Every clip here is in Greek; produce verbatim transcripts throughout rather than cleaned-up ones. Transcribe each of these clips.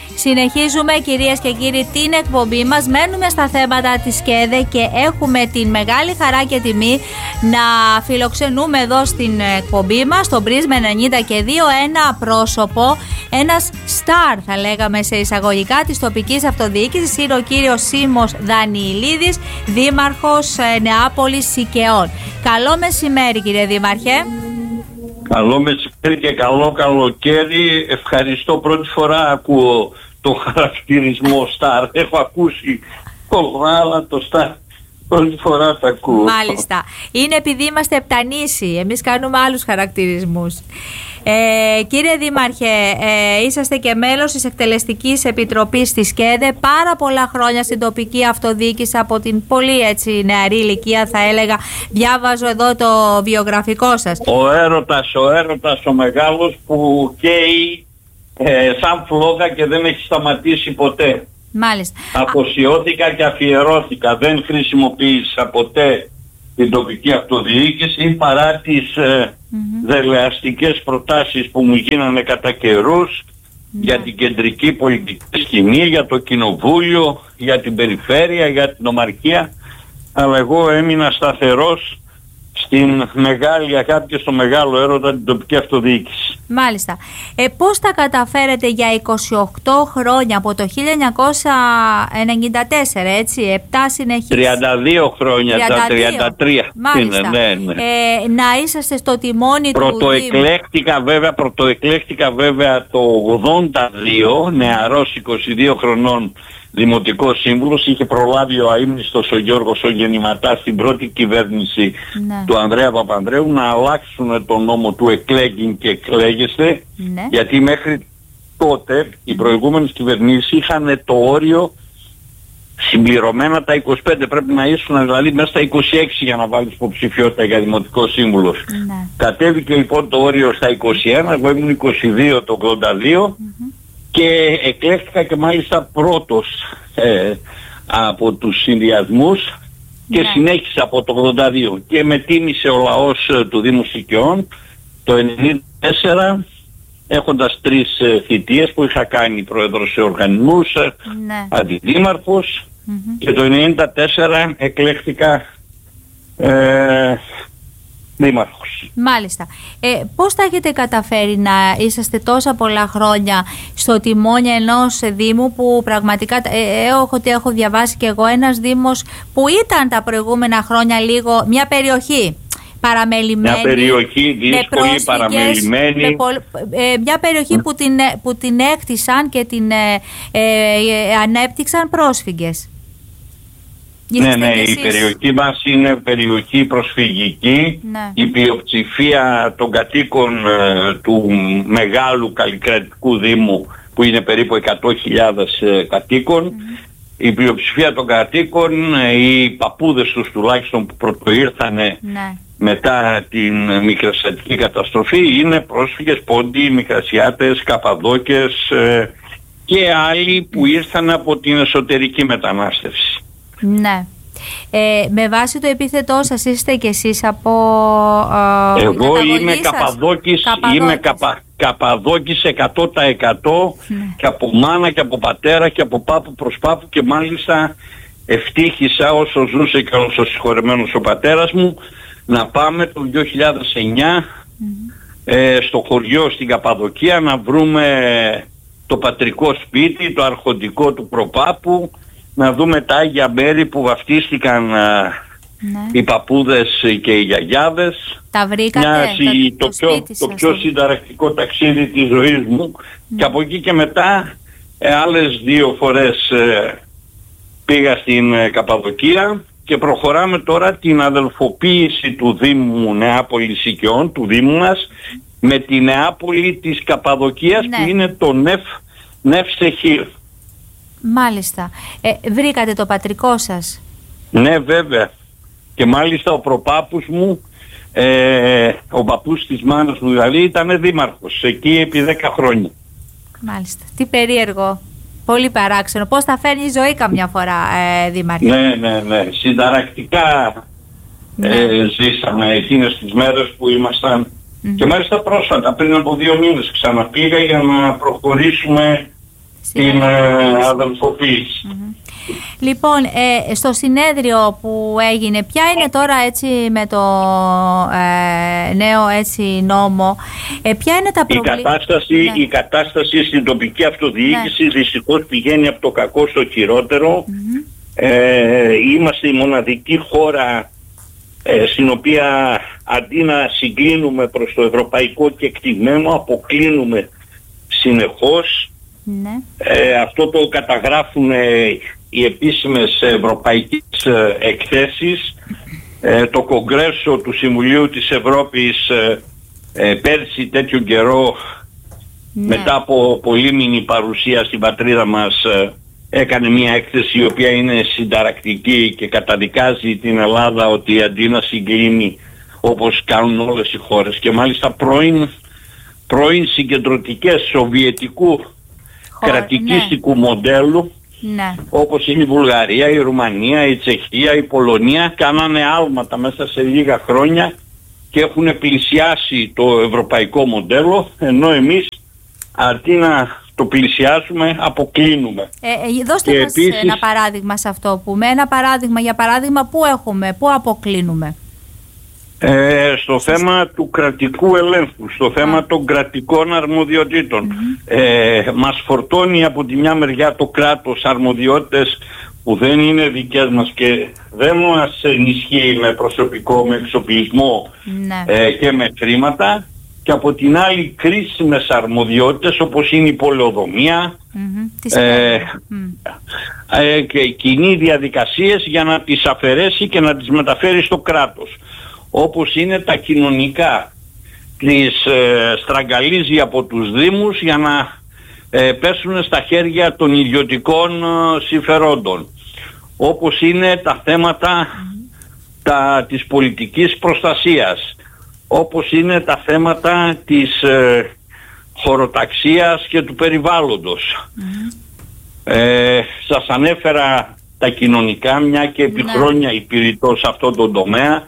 Συνεχίζουμε, κυρίες και κύριοι, την εκπομπή μας. Μένουμε στα θέματα της ΣΚΕΔΕ και έχουμε την μεγάλη χαρά και τιμή να φιλοξενούμε εδώ στην εκπομπή μας, στον Πρίσμα ενενήντα και δύο, ένα πρόσωπο, ένας στάρ θα λέγαμε σε εισαγωγικά της τοπικής αυτοδιοίκησης. Είναι ο κύριος Σίμος Δανιηλίδης, δήμαρχος Νεάπολης Σικαιών. Καλό μεσημέρι, κύριε Δήμαρχε. Καλό μεσημέρι και καλό καλοκαίρι. Ευχαριστώ, πρώτη φορά ακούω το χαρακτηρισμό στάρ. Έχω ακούσει πολλά, αλλά το στάρ πρώτη φορά το ακούω. Μάλιστα. Είναι επειδή είμαστε επτανήσιοι. Εμείς κάνουμε άλλους χαρακτηρισμούς. Ε, κύριε Δήμαρχε, ε, είσαστε και μέλος της Εκτελεστικής Επιτροπής της ΣΚΕΔΕ πάρα πολλά χρόνια στην τοπική αυτοδιοίκηση, από την πολύ έτσι νεαρή ηλικία θα έλεγα. Διάβαζω εδώ το βιογραφικό σας. Ο έρωτας, ο έρωτας ο μεγάλος που καίει ε, σαν φλόγα και δεν έχει σταματήσει ποτέ. Μάλιστα. Αφοσιώθηκα και αφιερώθηκα, δεν χρησιμοποίησα ποτέ την τοπική αυτοδιοίκηση παρά τις ε, mm-hmm. δελεαστικές προτάσεις που μου γίνανε κατά καιρούς mm-hmm. για την κεντρική πολιτική σκηνή, για το κοινοβούλιο, για την περιφέρεια, για την ομαρχία, αλλά εγώ έμεινα σταθερός στην μεγάλη αγάπη και στο μεγάλο έρωτα την τοπική αυτοδιοίκηση. Μάλιστα. Ε, πώς τα καταφέρετε για είκοσι οκτώ χρόνια, από το χίλια εννιακόσια ενενήντα τέσσερα, έτσι, επτά συνεχείς... τριάντα δύο χρόνια, τα τριάντα τρία. Μάλιστα. Είναι, ναι, ναι. Ε, να είσαστε στο τιμόνι του πρωτοεκλέχτηκα βέβαια, πρωτοεκλέχτηκα βέβαια το ογδόντα δύο, νεαρός είκοσι δύο χρονών δημοτικός σύμβουλος. Είχε προλάβει ο αείμνηστος ο Γιώργος ο Γεννηματάς στην πρώτη κυβέρνηση ναι. του Ανδρέα Παπανδρέου να αλλάξουν τον νόμο του εκλέγειν και εκλέγεστε ναι. γιατί μέχρι τότε οι προηγούμενες κυβερνήσεις είχαν το όριο συμπληρωμένα τα είκοσι πέντε, πρέπει να ήσουν δηλαδή μέσα στα είκοσι έξι για να βάλεις υποψηφιότητα για δημοτικό σύμβουλος. Ναι. Κατέβηκε λοιπόν το όριο στα είκοσι ένα, εγώ ήμουν είκοσι δύο το ογδόντα δύο mm-hmm. και εκλέχθηκα και μάλιστα πρώτος ε, από τους συνδυασμούς και ναι. συνέχισα από το ογδόντα δύο και με τίμησε ο λαός ε, του Δήμου Σικαιών το ενενήντα τέσσερα, έχοντας τρεις ε, θητείες που είχα κάνει πρόεδρος σε οργανισμούς, ε, ναι. αντιδήμαρχος mm-hmm. και το ενενήντα τέσσερα εκλέχθηκα ε, δήμαρχος. Μάλιστα. Ε, πώς θα έχετε καταφέρει να είσαστε τόσα πολλά χρόνια στο τιμόνι ενός δήμου που πραγματικά ε, έχω, έχω διαβάσει και εγώ, ένας δήμος που ήταν τα προηγούμενα χρόνια λίγο μια περιοχή παραμελημένη, μια περιοχή δύσκολη, παραμελημένη, με πολ, ε, μια περιοχή mm. που, την, που την έκτισαν και την ε, ε, ανέπτυξαν πρόσφυγες. Ναι, ναι, η περιοχή μας είναι περιοχή προσφυγική. Ναι. Η πλειοψηφία των κατοίκων ε, του μεγάλου καλλικρατικού δήμου, που είναι περίπου εκατό χιλιάδες ε, κατοίκων, mm. η πλειοψηφία των κατοίκων, ε, οι παππούδες τους τουλάχιστον που πρωτοήρθανε ναι. μετά την μικρασιατική καταστροφή, είναι πρόσφυγες, πόντιοι, μικρασιάτες, καπαδόκες ε, και άλλοι που ήρθαν από την εσωτερική μετανάστευση. Ναι. Ε, με βάση το επίθετό σας είστε κι εσείς από ε, εγώ είμαι Καπαδόκης, είμαι καπα, Καπαδόκης εκατό τοις εκατό ναι. και από μάνα και από πατέρα και από πάπου προς πάπου, και μάλιστα ευτύχησα όσο ζούσε και όσο συγχωρεμένος ο πατέρας μου να πάμε το δύο χιλιάδες εννιά mm-hmm. ε, στο χωριό στην Καπαδοκία να βρούμε το πατρικό σπίτι, το αρχοντικό του προπάπου, να δούμε τα Άγια Μέρη που βαφτίστηκαν ναι. οι παππούδες και οι γιαγιάδες. Τα βρήκατε, Μια, τα, το, το, πιο, το πιο συνταρακτικό ταξίδι της ζωής μου ναι. και από εκεί και μετά ε, άλλες δύο φορές ε, πήγα στην ε, Καπαδοκία και προχωράμε τώρα την αδελφοποίηση του Δήμου Νεάπολης Σικαιών, του Δήμου μας, με τη Νεάπολη της Καπαδοκίας ναι. που είναι το Νεφ, Νεφ Σεχίρ. Μάλιστα. Ε, βρήκατε το πατρικό σας? Ναι, βέβαια. Και μάλιστα ο προπάπους μου, ε, ο παππούς της μάνας μου δηλαδή, ήταν δήμαρχος εκεί επί δέκα χρόνια. Μάλιστα. Τι περίεργο. Πολύ παράξενο. Πώς θα φέρνει η ζωή καμιά φορά, ε, δήμαρχε? Ναι, ναι, ναι. Συνταρακτικά ναι. Ε, ζήσαμε εκείνες τις μέρες που ήμασταν mm-hmm. και μάλιστα πρόσφατα, πριν από δύο μήνες ξαναπήγα για να προχωρήσουμε την ε, αδελφοποίηση. Mm-hmm. Λοιπόν, ε, στο συνέδριο που έγινε, ποια είναι τώρα έτσι με το ε, νέο έτσι νόμο, ε, ποια είναι τα προβλήματα? Η κατάσταση, ναι. η κατάσταση στην τοπική αυτοδιοίκηση, ναι, δυστυχώς πηγαίνει από το κακό στο χειρότερο. Mm-hmm. ε, είμαστε η μοναδική χώρα ε, στην οποία αντί να συγκλίνουμε προς το ευρωπαϊκό κεκτημένο, αποκλίνουμε συνεχώς. Ναι. Ε, αυτό το καταγράφουν ε, οι επίσημες ευρωπαϊκές ε, εκθέσεις. Ε, το Κογκρέσο του Συμβουλίου της Ευρώπης ε, ε, πέρσι τέτοιο καιρό, ναι, μετά από πολύμηνη παρουσία στην πατρίδα μας, ε, έκανε μια έκθεση η οποία είναι συνταρακτική και καταδικάζει την Ελλάδα ότι αντί να συγκλίνει όπως κάνουν όλες οι χώρες, και μάλιστα πρώην, πρώην συγκεντρωτικές σοβιετικού Χωρ, κρατικίστικου ναι. μοντέλου, ναι, όπως είναι η Βουλγαρία, η Ρουμανία, η Τσεχία, η Πολωνία, κάνανε άλματα μέσα σε λίγα χρόνια και έχουν πλησιάσει το ευρωπαϊκό μοντέλο, ενώ εμείς αντί να το πλησιάσουμε αποκλίνουμε. Ε, ε, δώστε και μας επίσης ένα παράδειγμα σε αυτό που με ένα παράδειγμα, για παράδειγμα, πού έχουμε, πού αποκλίνουμε? Ε, στο θέμα του κρατικού ελέγχου, στο θέμα των κρατικών αρμοδιοτήτων. Mm-hmm. Ε, μας φορτώνει από τη μια μεριά το κράτος αρμοδιότητες που δεν είναι δικές μας και δεν μας ενισχύει με προσωπικό, με εξοπλισμό, ναι, ε, και με χρήματα, και από την άλλη κρίσιμες αρμοδιότητες όπως είναι η πολεοδομία, mm-hmm. ε, mm. ε, και κοινή διαδικασίες για να τις αφαιρέσει και να τις μεταφέρει στο κράτος, όπως είναι τα κοινωνικά, τις ε, στραγγαλίζει από τους δήμους για να ε, πέσουν στα χέρια των ιδιωτικών ε, συμφερόντων, όπως είναι τα θέματα mm. τα, της πολιτικής προστασίας, όπως είναι τα θέματα της ε, χωροταξίας και του περιβάλλοντος. Mm. Ε, σας ανέφερα τα κοινωνικά, μια και επί ναι. χρόνια υπηρετώ σε αυτό το τομέα.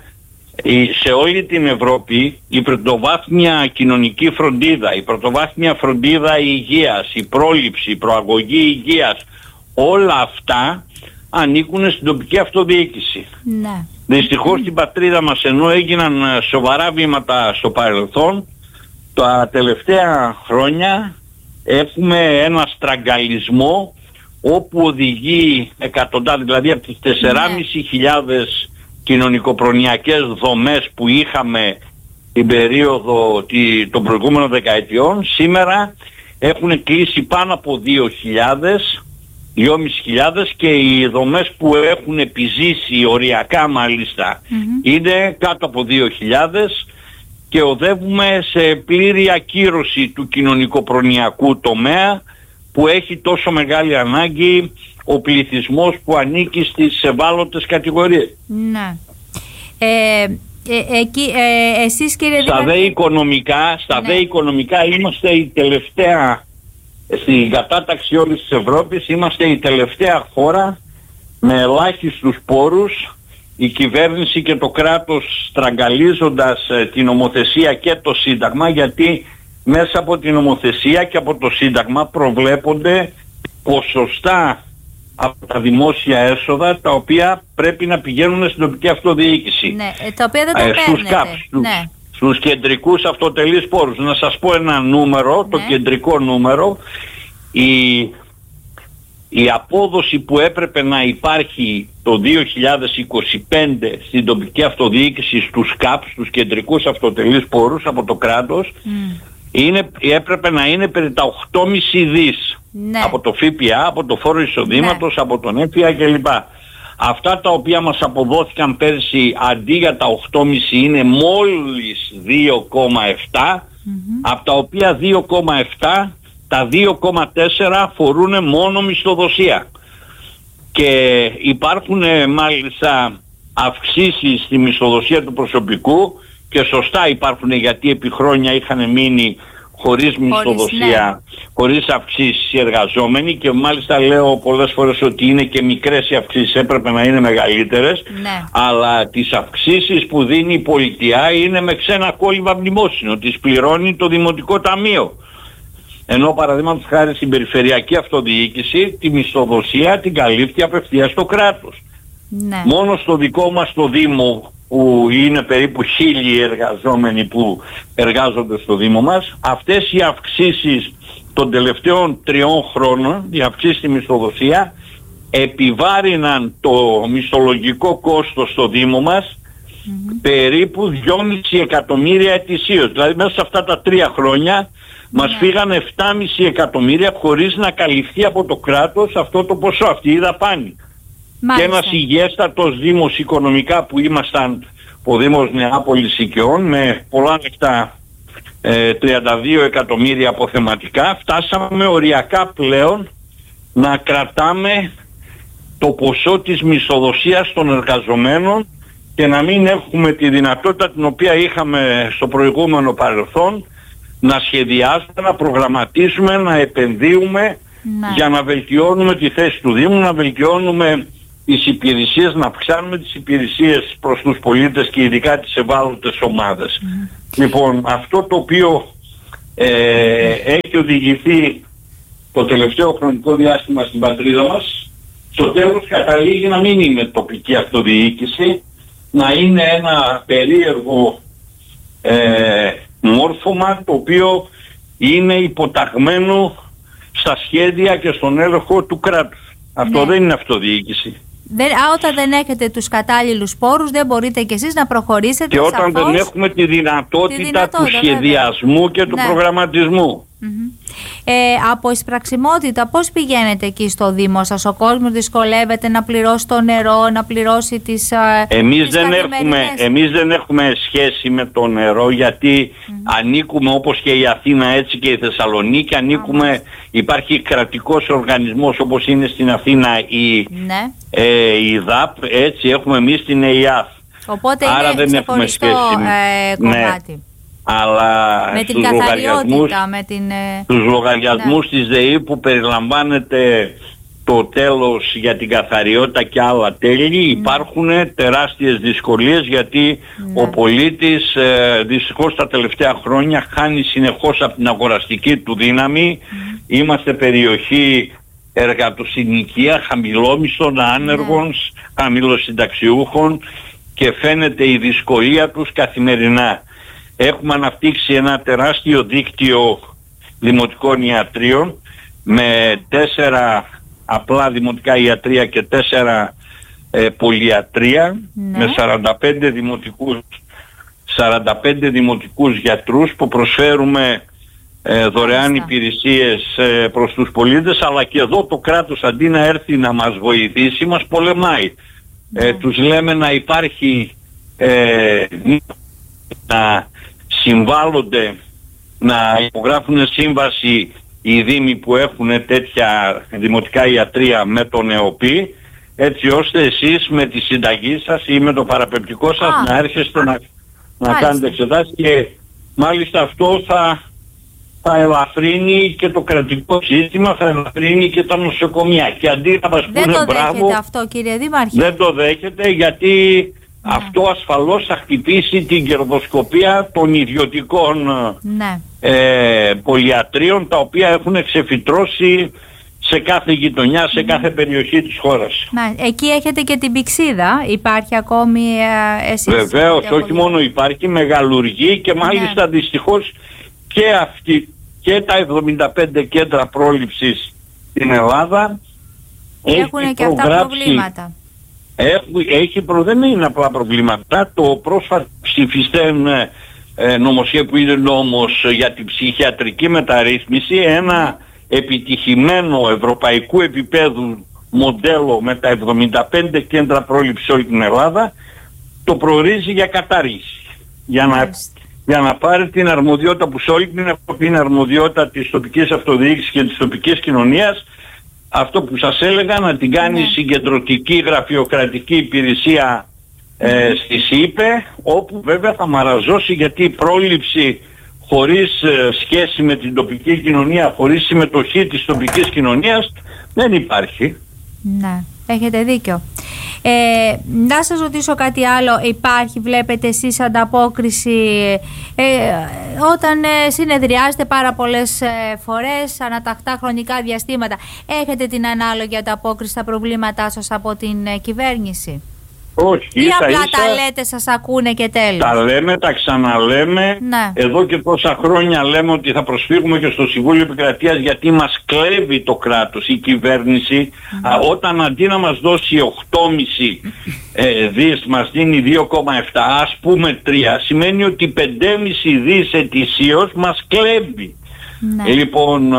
Σε όλη την Ευρώπη η πρωτοβάθμια κοινωνική φροντίδα, η πρωτοβάθμια φροντίδα υγείας, η πρόληψη, η προαγωγή υγείας, όλα αυτά ανήκουν στην τοπική αυτοδιοίκηση. Ναι. Δυστυχώς στην πατρίδα μας, ενώ έγιναν σοβαρά βήματα στο παρελθόν, τα τελευταία χρόνια έχουμε ένα στραγγαλισμό όπου οδηγεί εκατοντάδες, δηλαδή από τις τεσσεράμισι χιλιάδες κοινωνικοπρονοιακές δομές που είχαμε την περίοδο των προηγούμενων δεκαετιών, σήμερα έχουν κλείσει πάνω από δύο χιλιάδες, δυόμισι χιλιάδες, και οι δομές που έχουν επιζήσει οριακά μάλιστα mm-hmm. είναι κάτω από δύο χιλιάδες, και οδεύουμε σε πλήρη ακύρωση του κοινωνικοπρονοιακού τομέα που έχει τόσο μεγάλη ανάγκη ο πληθυσμός που ανήκει στις ευάλωτες κατηγορίες. Ναι. Ε, ε, εκεί, ε, εσείς κύριε Στα Δήμαρχε... δε οικονομικά, στα ναι. δε οικονομικά είμαστε η τελευταία, στην κατάταξη όλης της Ευρώπης, είμαστε η τελευταία χώρα με ελάχιστους πόρους. Η κυβέρνηση και το κράτος στραγγαλίζοντας ε, την νομοθεσία και το Σύνταγμα, γιατί μέσα από την νομοθεσία και από το Σύνταγμα προβλέπονται ποσοστά από τα δημόσια έσοδα τα οποία πρέπει να πηγαίνουν στην τοπική αυτοδιοίκηση. Ναι, τα οποία δεν τα ε, στους ΚΑΠ, στους, ναι. στους κεντρικούς αυτοτελείς πόρους. Να σας πω ένα νούμερο, ναι. το κεντρικό νούμερο. Η, η απόδοση που έπρεπε να υπάρχει το δύο χιλιάδες είκοσι πέντε στην τοπική αυτοδιοίκηση στους ΚΑΠ, στους κεντρικούς αυτοτελείς πόρους από το κράτος, mm. είναι, έπρεπε να είναι περί τα οκτώ κόμμα πέντε δις. Ναι. Από το ΦΠΑ, από το φόρο εισοδήματος, ναι. από τον ΕΦΙΑ κλπ. Αυτά τα οποία μας αποδόθηκαν πέρσι αντί για τα οκτώ κόμμα πέντε είναι μόλις δύο κόμμα επτά, mm-hmm. από τα οποία δύο κόμμα επτά τα δύο κόμμα τέσσερα αφορούν μόνο μισθοδοσία. Και υπάρχουν μάλιστα αυξήσεις στη μισθοδοσία του προσωπικού, και σωστά υπάρχουν, γιατί επί χρόνια είχαν μείνει χωρίς μισθοδοσία, ναι. χωρίς αυξήσεις οι εργαζόμενοι, και μάλιστα λέω πολλές φορές ότι είναι και μικρές οι αυξήσεις, έπρεπε να είναι μεγαλύτερες, ναι. αλλά τις αυξήσεις που δίνει η πολιτεία είναι με ξένα κόλληβα μνημόσυνο, τις πληρώνει το Δημοτικό Ταμείο. Ενώ παραδείγματος χάρη στην περιφερειακή αυτοδιοίκηση τη μισθοδοσία την καλύπτει απευθείας το κράτος. Ναι. Μόνο στο δικό μας το Δήμο, που είναι περίπου χίλιοι εργαζόμενοι που εργάζονται στο Δήμο μας, αυτές οι αυξήσεις των τελευταίων τριών χρόνων, οι αυξήσεις στη μισθοδοσία, επιβάρυναν το μισθολογικό κόστος στο Δήμο μας mm-hmm. περίπου δυόμισι εκατομμύρια ετησίως. Δηλαδή μέσα σε αυτά τα τρία χρόνια μας yeah. φύγαν επτά κόμμα πέντε εκατομμύρια χωρίς να καλυφθεί από το κράτος αυτό το ποσό, αυτή η δαπάνη. Μάλιστα. Και ένας υγιέστατος Δήμος οικονομικά που ήμασταν, ο Δήμος Νεάπολης Οικειών, με πολλά λεφτά, ε, τριάντα δύο εκατομμύρια αποθεματικά, φτάσαμε οριακά πλέον να κρατάμε το ποσό της μισθοδοσίας των εργαζομένων και να μην έχουμε τη δυνατότητα την οποία είχαμε στο προηγούμενο παρελθόν να σχεδιάσουμε, να προγραμματίσουμε, να επενδύουμε ναι. για να βελτιώνουμε τη θέση του Δήμου, να βελτιώνουμε τις υπηρεσίες, να αυξάνουμε τις υπηρεσίες προς τους πολίτες και ειδικά τις ευάλωτες ομάδες. Mm. Λοιπόν, αυτό το οποίο ε, έχει οδηγηθεί το τελευταίο χρονικό διάστημα στην πατρίδα μας, στο τέλος καταλήγει να μην είναι τοπική αυτοδιοίκηση, να είναι ένα περίεργο ε, μόρφωμα το οποίο είναι υποταγμένο στα σχέδια και στον έλεγχο του κράτους. Αυτό ναι. δεν είναι αυτοδιοίκηση. Δεν, α, όταν δεν έχετε τους κατάλληλους πόρους δεν μπορείτε κι εσείς να προχωρήσετε. Και όταν σαφώς, δεν έχουμε τη δυνατότητα, τη δυνατότητα του σχεδιασμού βέβαια. και του ναι. προγραμματισμού. Mm-hmm. Ε, από εισπραξιμότητα πώς πηγαίνετε εκεί στο Δήμο σας? Ο κόσμος δυσκολεύεται να πληρώσει το νερό, να πληρώσει τις εμείς, τις δεν έχουμε, εμείς δεν έχουμε σχέση με το νερό, γιατί mm-hmm. ανήκουμε, όπως και η Αθήνα έτσι και η Θεσσαλονίκη, ανήκουμε, mm-hmm. υπάρχει κρατικός οργανισμός όπως είναι στην Αθήνα η, ναι. ε, η ΔΑΠ, έτσι έχουμε εμείς την ΕΙΑΘ. Οπότε άρα είναι δεν έχουμε σχέση ε, κομμάτι. Ναι. Αλλά με στους την λογαριασμούς, με την, στους λογαριασμούς ναι. της ΔΕΗ που περιλαμβάνεται το τέλος για την καθαριότητα και άλλα τέλη ναι. υπάρχουν τεράστιες δυσκολίες, γιατί ναι. ο πολίτης ε, δυστυχώς τα τελευταία χρόνια χάνει συνεχώς από την αγοραστική του δύναμη. Mm. Είμαστε περιοχή εργατοσυνοικία, χαμηλόμισθων, άνεργων, ναι. χαμηλοσυνταξιούχων, και φαίνεται η δυσκολία τους καθημερινά. Έχουμε αναπτύξει ένα τεράστιο δίκτυο δημοτικών ιατρίων με τέσσερα απλά δημοτικά ιατρία και τέσσερα ε, πολυιατρία ναι. με σαράντα πέντε δημοτικούς, σαράντα πέντε δημοτικούς γιατρούς που προσφέρουμε ε, δωρεάν υπηρεσίες ε, προς τους πολίτες, αλλά και εδώ το κράτος αντί να έρθει να μας βοηθήσει μας πολεμάει. Ναι. Ε, τους λέμε να υπάρχει ε, να συμβάλλονται, να υπογράφουν σύμβαση οι δήμοι που έχουν τέτοια δημοτικά ιατρία με τον ΕΟΠΗ, έτσι ώστε εσείς με τη συνταγή σας ή με το παραπεπτικό σας Α, να έρχεστε να, να κάνετε εξετάσεις, και μάλιστα αυτό θα, θα ελαφρύνει και το κρατικό σύστημα, θα ελαφρύνει και τα νοσοκομεία. Και αντί να μας πούνε μπράβο, δεν το δέχεται αυτό, κύριε Δήμαρχε? Δεν το δέχεται, γιατί ναι. αυτό ασφαλώς θα χτυπήσει την κερδοσκοπία των ιδιωτικών ναι. ε, πολυιατρίων, τα οποία έχουν ξεφυτρώσει σε κάθε γειτονιά, σε mm. κάθε περιοχή της χώρας. Να, εκεί έχετε και την Πηξίδα, υπάρχει ακόμη ε, εσείς? Βεβαίως, όχι μόνο υπάρχει, μεγαλουργεί, και μάλιστα ναι. δυστυχώς και αυτή και τα εβδομήντα πέντε κέντρα πρόληψης στην Ελλάδα έχουν και αυτά προβλήματα. Έχει, έχει προ, δεν είναι απλά προβλήματα. Το πρόσφατο ψηφιστέν ε, νομοσχέδιο που είναι νόμος για την ψυχιατρική μεταρρύθμιση, ένα επιτυχημένο ευρωπαϊκού επίπεδου μοντέλο με τα εβδομήντα πέντε κέντρα πρόληψης όλη την Ελλάδα, το προορίζει για κατάργηση. Για να, για να πάρει την αρμοδιότητα που σε όλη την Ευρώπη είναι αρμοδιότητα της τοπικής αυτοδιοίκησης και της τοπικής κοινωνίας, αυτό που σας έλεγα, να την κάνει ναι. συγκεντρωτική γραφειοκρατική υπηρεσία ε, στη ΣΥΠΕ, όπου βέβαια θα μαραζώσει, γιατί η πρόληψη χωρίς ε, σχέση με την τοπική κοινωνία, χωρίς συμμετοχή της τοπικής κοινωνίας δεν υπάρχει. Ναι, έχετε δίκιο. Ε, να σας ρωτήσω κάτι άλλο. Υπάρχει, βλέπετε εσείς, ανταπόκριση ε, όταν ε, συνεδριάζετε πάρα πολλές ε, φορές, ανατακτά χρονικά διαστήματα? Έχετε την ανάλογη ανταπόκριση στα προβλήματά σας από την ε, κυβέρνηση? Όχι, ή ίσα, απλά ίσα, τα λέτε, σας ακούνε και τέλος? Τα λέμε, τα ξαναλέμε. Ναι. Εδώ και τόσα χρόνια λέμε ότι θα προσφύγουμε και στο Συμβούλιο Επικρατείας, γιατί μας κλέβει το κράτος, η κυβέρνηση. Mm. Α, όταν αντί να μας δώσει οκτώ κόμμα πέντε ε, δις μας δίνει δύο κόμμα επτά, ας πούμε τρία, σημαίνει ότι πέντε κόμμα πέντε δις ετησίως μας κλέβει. Ναι. Ε, λοιπόν...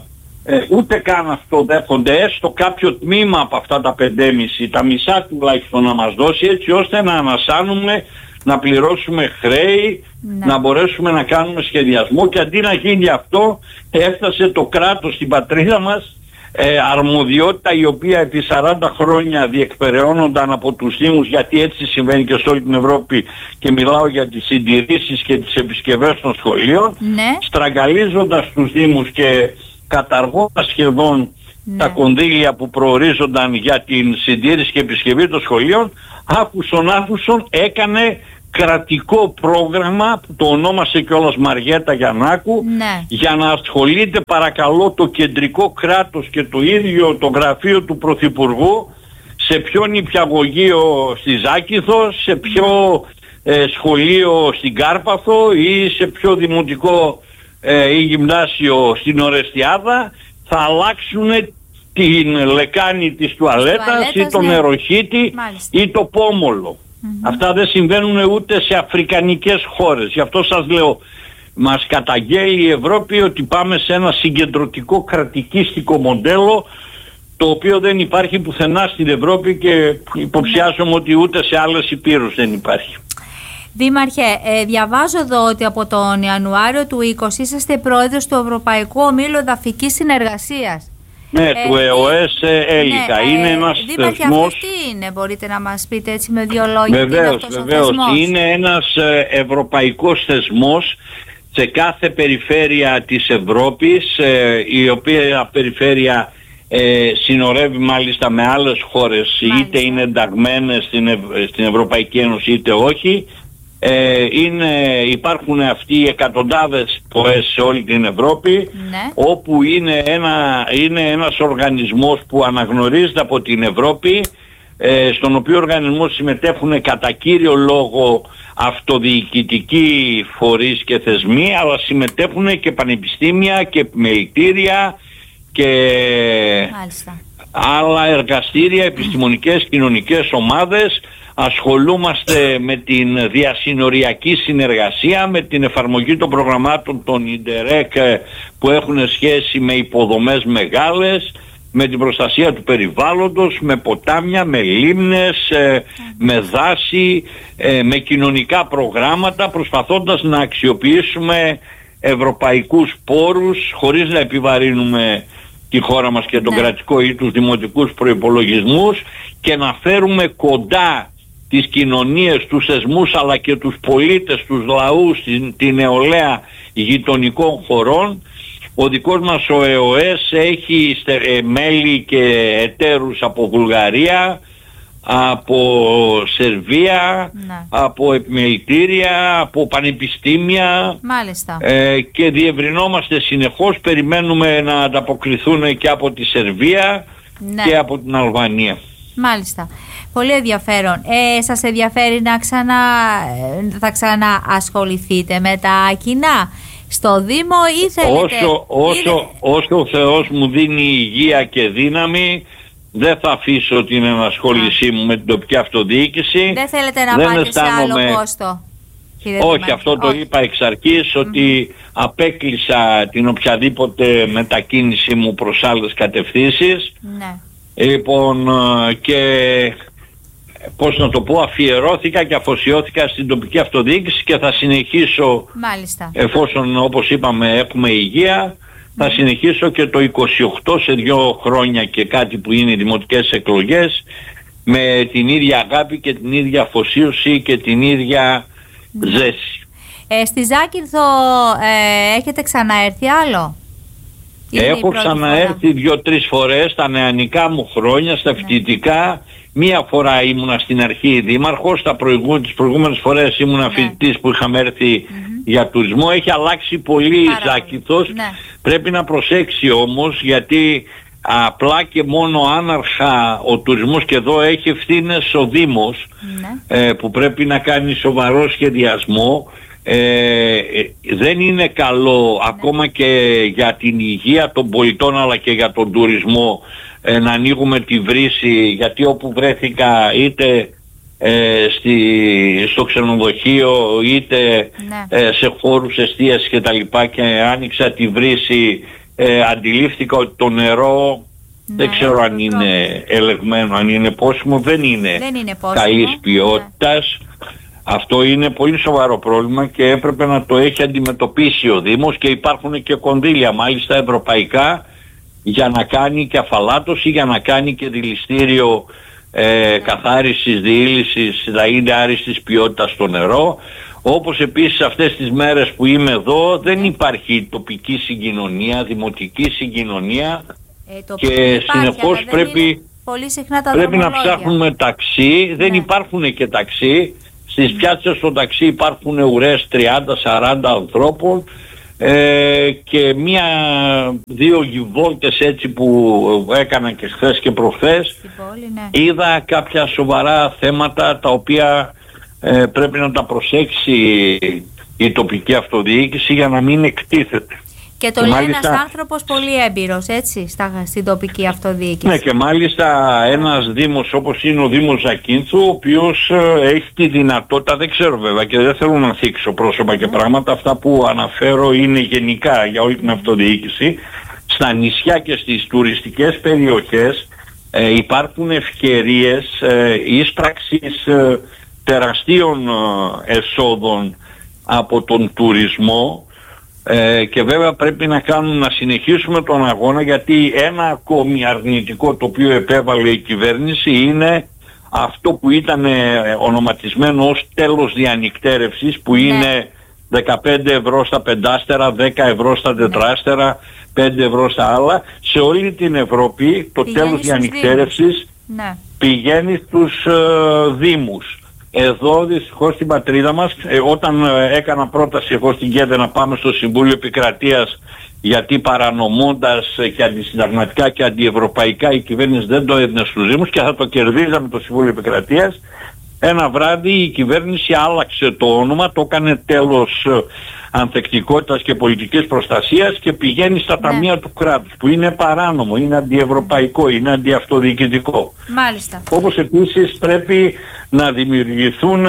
Ε, ούτε καν αυτό δέχονται, έστω κάποιο τμήμα από αυτά τα πέντε κόμμα πέντε, τα μισά τουλάχιστον να μας δώσει, έτσι ώστε να ανασάνουμε, να πληρώσουμε χρέη, ναι. να μπορέσουμε να κάνουμε σχεδιασμό, και αντί να γίνει αυτό έφτασε το κράτος στην πατρίδα μας, ε, αρμοδιότητα η οποία επί σαράντα χρόνια διεκπεραιώνονταν από τους Δήμους, γιατί έτσι συμβαίνει και σε όλη την Ευρώπη, και μιλάω για τις συντηρήσεις και τις επισκευές των σχολείων, ναι. στραγγαλίζοντας τους Δήμους και καταργώντας σχεδόν ναι. τα κονδύλια που προορίζονταν για την συντήρηση και επισκευή των σχολείων, άκουσον άκουσον έκανε κρατικό πρόγραμμα που το ονόμασε κιόλας Μαριέτα Γιαννάκου, ναι. για να ασχολείται, παρακαλώ, το κεντρικό κράτος και το ίδιο το γραφείο του Πρωθυπουργού σε ποιο νηπιαγωγείο στη Ζάκηθο, σε ποιο ε, σχολείο στην Κάρπαθο ή σε ποιο δημοτικό ή γυμνάσιο στην Ορεστιάδα θα αλλάξουν την λεκάνη της τουαλέτας ή το ναι. νεροχύτη ή το πόμολο. Mm-hmm. Αυτά δεν συμβαίνουν ούτε σε αφρικανικές χώρες. Γι' αυτό σας λέω, μας καταγγέλει η Ευρώπη ότι πάμε σε ένα συγκεντρωτικό κρατικίστικο μοντέλο, το οποίο δεν υπάρχει πουθενά στην Ευρώπη και υποψιάζομαι ότι ούτε σε άλλες υπήρους δεν υπάρχει. Δήμαρχε, ε, διαβάζω εδώ ότι από τον Ιανουάριο του είκοσι είσαστε πρόεδρος του Ευρωπαϊκού Ομίλου Εδαφικής Συνεργασίας. Ναι, ε, του ΕΟΕΣ Έλικα. Ναι, είναι ένας Δήμαρχε, θεσμός... αυτό τι είναι, μπορείτε να μας πείτε έτσι με δύο λόγια? Βεβαίως, τι είναι βεβαίως. θεσμός? Είναι ένας ευρωπαϊκός θεσμός σε κάθε περιφέρεια της Ευρώπης, ε, η οποία περιφέρεια ε, συνορεύει μάλιστα με άλλες χώρες, μάλιστα. είτε είναι ενταγμένες στην, Ευ... στην Ευρωπαϊκή Ένωση είτε όχι. Ε, είναι, υπάρχουν αυτοί οι εκατοντάδες ΠΟΕΣ σε όλη την Ευρώπη, ναι. όπου είναι, ένα, είναι ένας οργανισμός που αναγνωρίζεται από την Ευρώπη, ε, στον οποίο οργανισμό συμμετέχουν κατά κύριο λόγο αυτοδιοικητικοί φορείς και θεσμοί, αλλά συμμετέχουν και πανεπιστήμια και επιμελητήρια και Μάλιστα. άλλα εργαστήρια, επιστημονικές, κοινωνικές ομάδες. Ασχολούμαστε με την διασυνοριακή συνεργασία, με την εφαρμογή των προγραμμάτων των Ιντερεκ που έχουν σχέση με υποδομές μεγάλες, με την προστασία του περιβάλλοντος, με ποτάμια, με λίμνες, με δάση, με κοινωνικά προγράμματα, προσπαθώντας να αξιοποιήσουμε ευρωπαϊκούς πόρους χωρίς να επιβαρύνουμε τη χώρα μας και τον ναι. κρατικό ή τους δημοτικούς προϋπολογισμούς, και να φέρουμε κοντά τις κοινωνίες, τους θεσμούς αλλά και τους πολίτες, τους λαούς, την, την νεολαία γειτονικών χωρών. Ο δικός μας ο ΕΟΕΣ έχει στε, μέλη και εταίρους από Βουλγαρία, από Σερβία, ναι. από επιμελητήρια, από πανεπιστήμια. Μάλιστα. Ε, και διευρυνόμαστε συνεχώς, περιμένουμε να ανταποκριθούν και από τη Σερβία ναι. και από την Αλβανία. Μάλιστα. Πολύ ενδιαφέρον. Ε, σας ενδιαφέρει να ξανα, θα ξαναασχοληθείτε με τα κοινά στο Δήμο ή θέλετε... Όσο, όσο, όσο ο Θεός μου δίνει υγεία και δύναμη, δεν θα αφήσω την ενασχόλησή μου με την τοπική αυτοδιοίκηση. Δεν θέλετε να δεν πάτε σε άλλο πόστο? Όχι, αυτό το Όχι. είπα εξ αρχής, mm-hmm. ότι απέκλεισα την οποιαδήποτε μετακίνηση μου προς άλλες κατευθύνσεις. Ναι. Λοιπόν, και πώς να το πω, αφιερώθηκα και αφοσιώθηκα στην τοπική αυτοδιοίκηση και θα συνεχίσω, Μάλιστα. εφόσον όπως είπαμε έχουμε υγεία, θα συνεχίσω και το είκοσι οκτώ, σε δύο χρόνια και κάτι που είναι οι δημοτικές εκλογές, με την ίδια αγάπη και την ίδια αφοσίωση και την ίδια ζέση. Ε, στη Ζάκυνθο ε, έχετε ξαναέρθει άλλο? Έχω ξαναέρθει δύο-τρεις φορές στα νεανικά μου χρόνια, στα φοιτητικά. Ναι. Μία φορά ήμουνα στην αρχή δήμαρχος, τα προηγού, τις προηγούμενες φορές ήμουνα ναι. φοιτητής που είχαμε έρθει mm-hmm. για τουρισμό. Έχει αλλάξει πολύ η Ζάκυνθος. Ναι. Πρέπει να προσέξει όμως, γιατί απλά και μόνο άναρχα ο τουρισμός, και εδώ έχει ευθύνες ο Δήμος ναι. ε, που πρέπει να κάνει σοβαρό σχεδιασμό. Ε, δεν είναι καλό ναι. ακόμα και για την υγεία των πολιτών αλλά και για τον τουρισμό ε, να ανοίγουμε τη βρύση, γιατί όπου βρέθηκα είτε ε, στη, στο ξενοδοχείο είτε ναι. ε, σε χώρους εστίασης και τα λοιπά, και άνοιξα τη βρύση, ε, αντιλήφθηκα ότι το νερό ναι. δεν ξέρω αν είναι ελεγμένο, αν είναι πόσιμο, δεν είναι, δεν είναι πόσιμο. Καλής ποιότητας. Ναι. Αυτό είναι πολύ σοβαρό πρόβλημα και έπρεπε να το έχει αντιμετωπίσει ο Δήμος, και υπάρχουν και κονδύλια μάλιστα ευρωπαϊκά για να κάνει και αφαλάτωση, για να κάνει και δηληστήριο ε, καθάρισης, διήλυσης, να είναι άριστης ποιότητας στο νερό. Όπως επίσης αυτές τις μέρες που είμαι εδώ δεν υπάρχει τοπική συγκοινωνία, δημοτική συγκοινωνία ε, και συνεχώς πρέπει, πολύ συχνά τα πρέπει να ψάχνουμε ταξί, δεν ναι. υπάρχουν και ταξί. Στις πιάτσες στο ταξί υπάρχουν ουρές τριάντα σαράντα ανθρώπων ε, και μία δύο βόλτες έτσι που έκανα και χθες και προχθές πόλη, ναι. είδα κάποια σοβαρά θέματα τα οποία ε, πρέπει να τα προσέξει η τοπική αυτοδιοίκηση για να μην εκτίθεται. Και το και λέει μάλιστα ένας άνθρωπος πολύ έμπειρος, έτσι, στα, στην τοπική αυτοδιοίκηση. Ναι, και μάλιστα ένας δήμος όπως είναι ο Δήμος Ζακύνθου, ο οποίος ε, έχει τη δυνατότητα, δεν ξέρω βέβαια και δεν θέλω να θίξω πρόσωπα mm. και πράγματα, αυτά που αναφέρω είναι γενικά για όλη την αυτοδιοίκηση. Στα νησιά και στις τουριστικές περιοχές ε, υπάρχουν ευκαιρίες ε, ίσπραξης ε, τεραστίων ε, εσόδων από τον τουρισμό. Ε, και βέβαια πρέπει να κάνουμε, να συνεχίσουμε τον αγώνα, γιατί ένα ακόμη αρνητικό το οποίο επέβαλε η κυβέρνηση είναι αυτό που ήταν ονοματισμένο ως τέλος διανυκτέρευσης, που είναι δεκαπέντε ευρώ στα πεντάστερα, δέκα ευρώ στα τετράστερα, πέντε ευρώ στα άλλα. Σε όλη την Ευρώπη το πηγαίνει τέλος διανυκτέρευσης ναι. πηγαίνει στους ε, δήμους. Εδώ δυστυχώς στην πατρίδα μας, ε, όταν ε, έκανα πρόταση εγώ στην ΚΕΔΕ να πάμε στο Συμβούλιο Επικρατείας, γιατί παρανομώντας ε, και αντισυνταγματικά και αντιευρωπαϊκά η κυβέρνηση δεν το έδινε στους Δήμους και θα το κερδίζαμε το Συμβούλιο Επικρατείας, ένα βράδυ η κυβέρνηση άλλαξε το όνομα, το έκανε τέλος ε, ανθεκτικότητας και πολιτικής προστασίας και πηγαίνει στα ναι. ταμεία του κράτους, που είναι παράνομο, είναι αντιευρωπαϊκό, είναι αντιαυτοδιοικητικό. Μάλιστα. Όπως επίσης πρέπει να δημιουργηθούν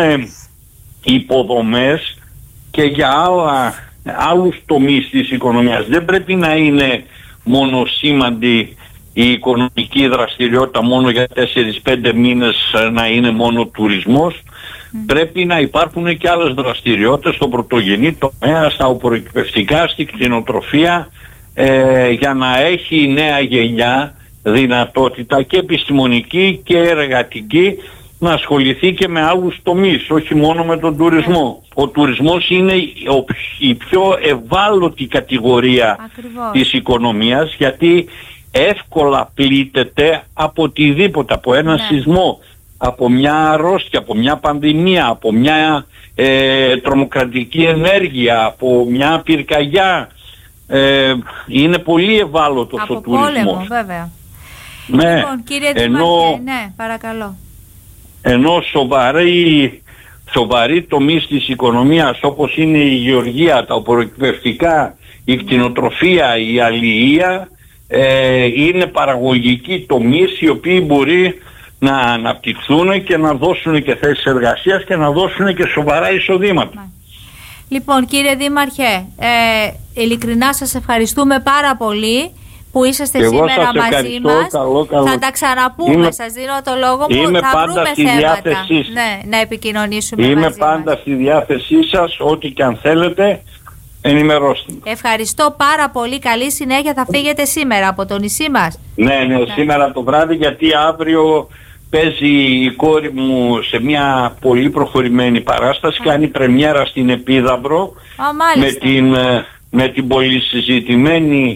υποδομές και για άλλα, άλλους τομείς της οικονομίας. Δεν πρέπει να είναι μονοσήμαντη η οικονομική δραστηριότητα μόνο για τέσσερις πέντε μήνες, να είναι μόνο τουρισμός. Mm. Πρέπει να υπάρχουν και άλλες δραστηριότητες στο πρωτογενή τομέα, στα οπωροκυπευτικά, στη κτηνοτροφία, ε, για να έχει η νέα γενιά δυνατότητα και επιστημονική και εργατική να ασχοληθεί και με άλλους τομείς, όχι μόνο με τον τουρισμό. Ο τουρισμός είναι η πιο ευάλωτη κατηγορία Ακριβώς. της οικονομίας, γιατί εύκολα πλήττεται από οτιδήποτε, από ένα ναι. σεισμό, από μια αρρώστια, από μια πανδημία, από μια ε, τρομοκρατική ενέργεια, από μια πυρκαγιά. Ε, είναι πολύ ευάλωτος από ο τουρισμός. Από πόλεμο, βέβαια. Ναι, λοιπόν, κύριε ενώ, Δημαρχέ, ναι, παρακαλώ. Ενώ σοβαρή, σοβαρή τομείς της οικονομίας όπως είναι η γεωργία, τα οπωροκυπευτικά, η κτηνοτροφία, η αλληλεία, ε, είναι παραγωγικοί τομείς οι οποίοι μπορεί να αναπτυχθούν και να δώσουν και θέσεις εργασίας και να δώσουν και σοβαρά εισοδήματα. Λοιπόν, κύριε Δήμαρχε, ε, ειλικρινά σας ευχαριστούμε πάρα πολύ που είσαστε εγώ σήμερα μαζί μας. Καλό, καλό. Θα τα ξαναπούμε, είμαι, σας δίνω το λόγο μου, είμαι θα πάντα βρούμε στη θέματα ναι, να επικοινωνήσουμε είμαι μαζί πάντα μας. στη διάθεσή σας, ό,τι και αν θέλετε ενημερώστε. Ευχαριστώ πάρα πολύ, καλή συνέχεια. Θα φύγετε σήμερα από το νησί μας? Ναι, ναι, ναι. σήμερα το βράδυ, γιατί αύριο παίζει η κόρη μου σε μια πολύ προχωρημένη παράσταση, Α. κάνει πρεμιέρα στην Επίδαυρο Α, με την, με την πολυσυζητημένη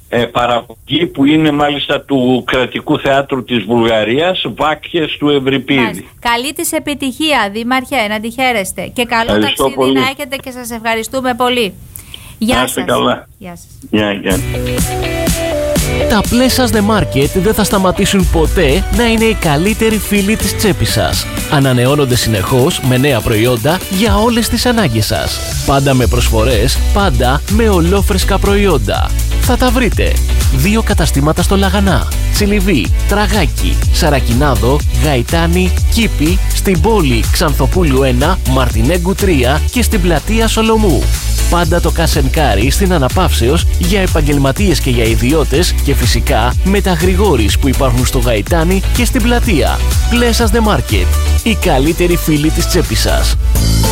ε, παραγωγή που είναι μάλιστα του Κρατικού Θεάτρου της Βουλγαρίας, Βάκχες του Ευρυπίδη. Μάλιστα. Καλή της επιτυχία, Δήμαρχε, να τη χαίρεστε. Και καλό Ευχαριστώ ταξίδι πολύ. να έχετε και σας ευχαριστούμε πολύ. Γεια Να σας. είστε καλά. Γεια σας. Γεια, γεια. Τα Pleasures The Market δεν θα σταματήσουν ποτέ να είναι οι καλύτεροι φίλοι της τσέπης σας. Ανανεώνονται συνεχώς με νέα προϊόντα για όλες τις ανάγκες σας. Πάντα με προσφορές, πάντα με ολόφρεσκα προϊόντα. Θα τα βρείτε. Δύο καταστήματα στο Λαγανά, Τσιλιβί, Τραγάκι, Σαρακινάδο, Γαϊτάνη, Κήπη, στην πόλη Ξανθοπούλου ένα, Μαρτινέγκου τρία και στην πλατεία Σολομού. Πάντα το Κασενκάρι στην Αναπαύσεως για επαγγελματίες και για ιδιώτες και φυσικά με τα Γρηγόρης που υπάρχουν στο Γαϊτάνι και στην πλατεία. Pleasures The Market, οι καλύτεροι φίλοι της τσέπης σας.